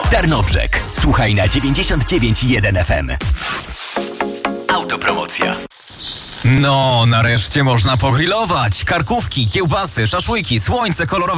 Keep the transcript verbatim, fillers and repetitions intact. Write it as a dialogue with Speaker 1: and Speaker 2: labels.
Speaker 1: Tarnobrzeg. Słuchaj na dziewięćdziesiąt dziewięć i jeden F M. Autopromocja.
Speaker 2: No, nareszcie można pogrillować. Karkówki, kiełbasy, szaszłyki, słońce, kolorowe